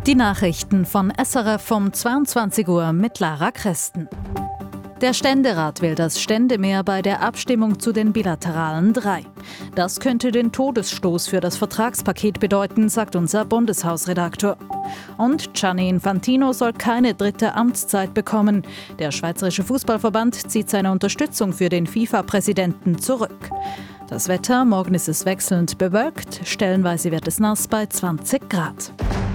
Die Nachrichten von SRF um 22 Uhr mit Lara Christen. Der Ständerat will das Ständemeer bei der Abstimmung zu den bilateralen 3. Das könnte den Todesstoß für das Vertragspaket bedeuten, sagt unser Bundeshausredaktor. Und Gianni Infantino soll keine 3. Amtszeit bekommen. Der Schweizerische Fußballverband zieht seine Unterstützung für den FIFA-Präsidenten zurück. Das Wetter: morgen ist es wechselnd bewölkt, stellenweise wird es nass bei 20 Grad.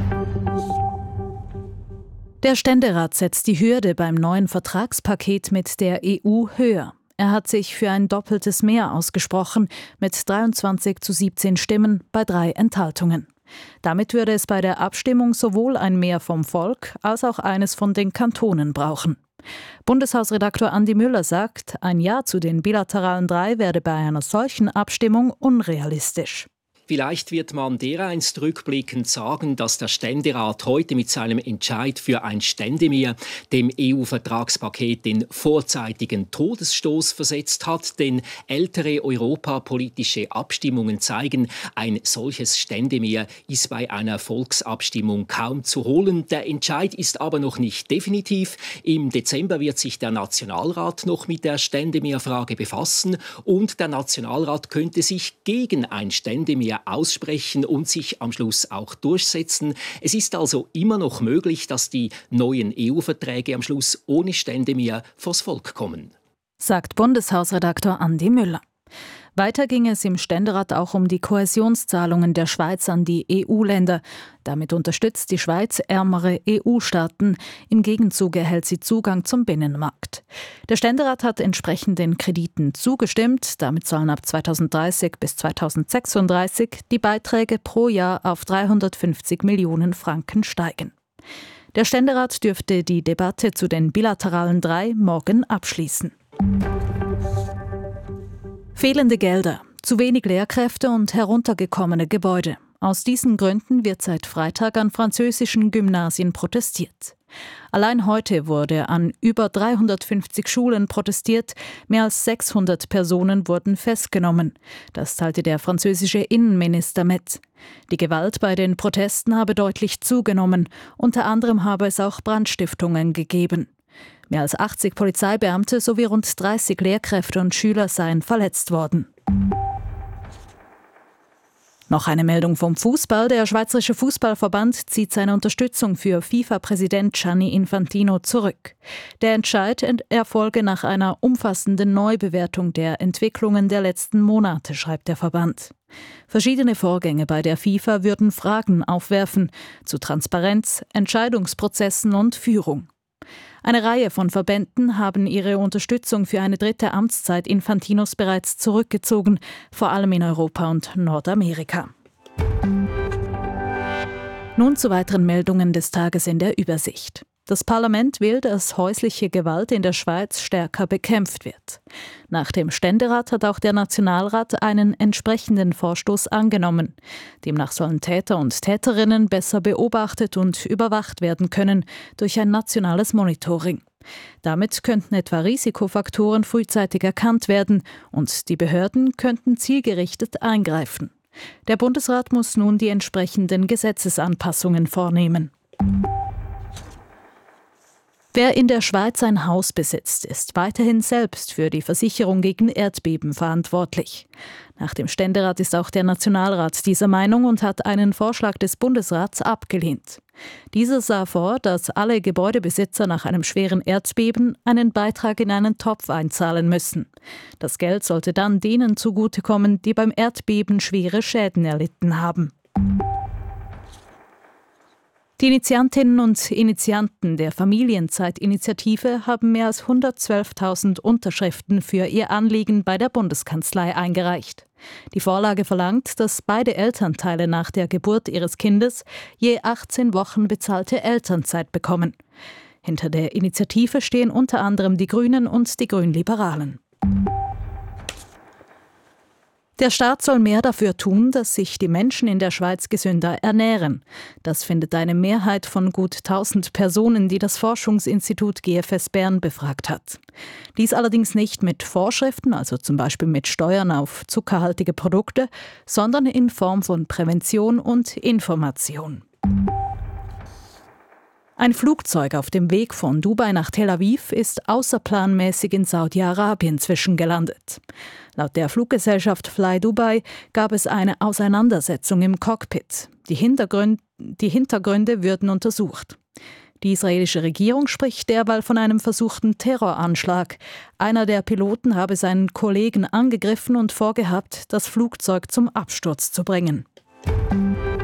Der Ständerat setzt die Hürde beim neuen Vertragspaket mit der EU höher. Er hat sich für ein doppeltes Mehr ausgesprochen, mit 23:17 Stimmen bei 3 Enthaltungen. Damit würde es bei der Abstimmung sowohl ein Mehr vom Volk als auch eines von den Kantonen brauchen. Bundeshausredaktor Andi Müller sagt, ein Ja zu den bilateralen 3 werde bei einer solchen Abstimmung unrealistisch. Vielleicht wird man dereinst rückblickend sagen, dass der Ständerat heute mit seinem Entscheid für ein Ständemeer dem EU-Vertragspaket den vorzeitigen Todesstoß versetzt hat, denn ältere europapolitische Abstimmungen zeigen, ein solches Ständemeer ist bei einer Volksabstimmung kaum zu holen. Der Entscheid ist aber noch nicht definitiv. Im Dezember wird sich der Nationalrat noch mit der Ständemeerfrage befassen und der Nationalrat könnte sich gegen ein Ständemeer aussprechen und sich am Schluss auch durchsetzen. Es ist also immer noch möglich, dass die neuen EU-Verträge am Schluss ohne Ständemeer vors Volk kommen, sagt Bundeshausredaktor Andi Müller. Weiter ging es im Ständerat auch um die Kohäsionszahlungen der Schweiz an die EU-Länder. Damit unterstützt die Schweiz ärmere EU-Staaten. Im Gegenzug erhält sie Zugang zum Binnenmarkt. Der Ständerat hat entsprechend den Krediten zugestimmt. Damit sollen ab 2030 bis 2036 die Beiträge pro Jahr auf 350 Millionen Franken steigen. Der Ständerat dürfte die Debatte zu den bilateralen 3 morgen abschließen. Fehlende Gelder, zu wenig Lehrkräfte und heruntergekommene Gebäude. Aus diesen Gründen wird seit Freitag an französischen Gymnasien protestiert. Allein heute wurde an über 350 Schulen protestiert. Mehr als 600 Personen wurden festgenommen. Das teilte der französische Innenminister mit. Die Gewalt bei den Protesten habe deutlich zugenommen. Unter anderem habe es auch Brandstiftungen gegeben. Mehr als 80 Polizeibeamte sowie rund 30 Lehrkräfte und Schüler seien verletzt worden. Noch eine Meldung vom Fußball. Der Schweizerische Fußballverband zieht seine Unterstützung für FIFA-Präsident Gianni Infantino zurück. Der Entscheid erfolge nach einer umfassenden Neubewertung der Entwicklungen der letzten Monate, schreibt der Verband. Verschiedene Vorgänge bei der FIFA würden Fragen aufwerfen zu Transparenz, Entscheidungsprozessen und Führung. Eine Reihe von Verbänden haben ihre Unterstützung für eine 3. Amtszeit Infantinos bereits zurückgezogen, vor allem in Europa und Nordamerika. Nun zu weiteren Meldungen des Tages in der Übersicht. Das Parlament will, dass häusliche Gewalt in der Schweiz stärker bekämpft wird. Nach dem Ständerat hat auch der Nationalrat einen entsprechenden Vorstoß angenommen. Demnach sollen Täter und Täterinnen besser beobachtet und überwacht werden können durch ein nationales Monitoring. Damit könnten etwa Risikofaktoren frühzeitig erkannt werden und die Behörden könnten zielgerichtet eingreifen. Der Bundesrat muss nun die entsprechenden Gesetzesanpassungen vornehmen. Wer in der Schweiz ein Haus besitzt, ist weiterhin selbst für die Versicherung gegen Erdbeben verantwortlich. Nach dem Ständerat ist auch der Nationalrat dieser Meinung und hat einen Vorschlag des Bundesrats abgelehnt. Dieser sah vor, dass alle Gebäudebesitzer nach einem schweren Erdbeben einen Beitrag in einen Topf einzahlen müssen. Das Geld sollte dann denen zugutekommen, die beim Erdbeben schwere Schäden erlitten haben. Die Initiantinnen und Initianten der Familienzeitinitiative haben mehr als 112.000 Unterschriften für ihr Anliegen bei der Bundeskanzlei eingereicht. Die Vorlage verlangt, dass beide Elternteile nach der Geburt ihres Kindes je 18 Wochen bezahlte Elternzeit bekommen. Hinter der Initiative stehen unter anderem die Grünen und die Grünliberalen. Der Staat soll mehr dafür tun, dass sich die Menschen in der Schweiz gesünder ernähren. Das findet eine Mehrheit von gut 1000 Personen, die das Forschungsinstitut GFS Bern befragt hat. Dies allerdings nicht mit Vorschriften, also zum Beispiel mit Steuern auf zuckerhaltige Produkte, sondern in Form von Prävention und Information. Ein Flugzeug auf dem Weg von Dubai nach Tel Aviv ist außerplanmäßig in Saudi-Arabien zwischengelandet. Laut der Fluggesellschaft Fly Dubai gab es eine Auseinandersetzung im Cockpit. Die Hintergründe würden untersucht. Die israelische Regierung spricht derweil von einem versuchten Terroranschlag. Einer der Piloten habe seinen Kollegen angegriffen und vorgehabt, das Flugzeug zum Absturz zu bringen.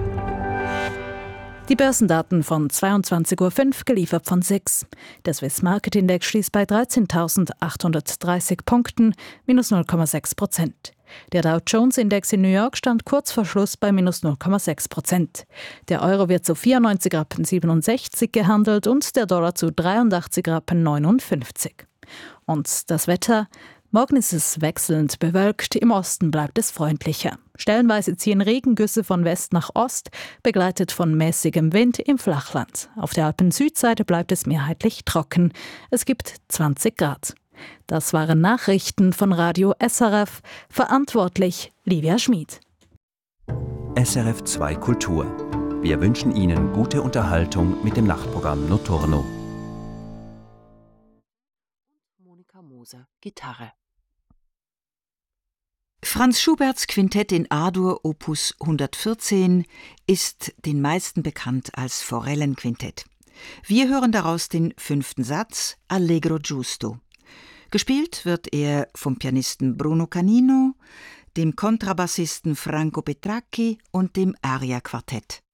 Die Börsendaten von 22.05 Uhr, geliefert von SIX. Der Swiss Market Index schließt bei 13.830 Punkten, minus 0,6%. Der Dow Jones Index in New York stand kurz vor Schluss bei minus 0,6%. Der Euro wird zu 94,67 Rappen gehandelt und der Dollar zu 83,59 Rappen. Und das Wetter? Morgen ist es wechselnd bewölkt, im Osten bleibt es freundlicher. Stellenweise ziehen Regengüsse von West nach Ost, begleitet von mäßigem Wind im Flachland. Auf der Alpen-Südseite bleibt es mehrheitlich trocken. Es gibt 20 Grad. Das waren Nachrichten von Radio SRF. Verantwortlich Livia Schmid. SRF 2 Kultur. Wir wünschen Ihnen gute Unterhaltung mit dem Nachtprogramm Notturno. Monika Moser, Gitarre. Franz Schuberts Quintett in A-Dur Opus 114 ist den meisten bekannt als Forellenquintett. Wir hören daraus den 5. Satz Allegro Giusto. Gespielt wird er vom Pianisten Bruno Canino, dem Kontrabassisten Franco Petracchi und dem Aria-Quartett.